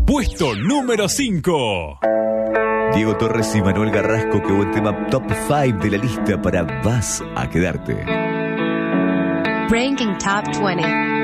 Puesto número 5. Diego Torres y Manuel Garrasco, qué buen tema, top 5 de la lista para Vas a Quedarte. Ranking Top 20.